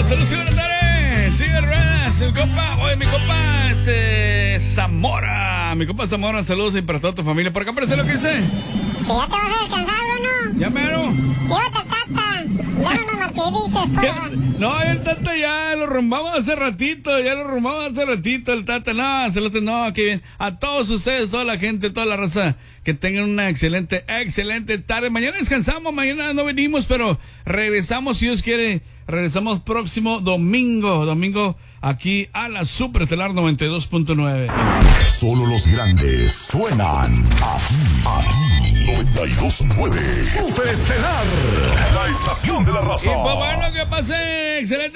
saludos y buenas tardes. Sigue Ruedas, mi compa, mi compa, Zamora. Mi compa Zamora, saludos y para toda tu familia. Por acá aparece lo que dice. ¿Que ya te vas a descansar, Bruno? Ya mero. Llévate al Tata. Ya no nos martirices, porra. No, el Tata ya lo rumbamos hace ratito, el Tata. No, saludos, no, qué bien. A todos ustedes, toda la gente, toda la raza, que tengan una excelente tarde. Mañana descansamos, mañana no venimos, pero regresamos, si Dios quiere. Regresamos próximo domingo aquí a la Superestelar 92.9. Solo los grandes suenan aquí 92.9. Superestelar, la estación de la raza. Y pues bueno, que pase excelente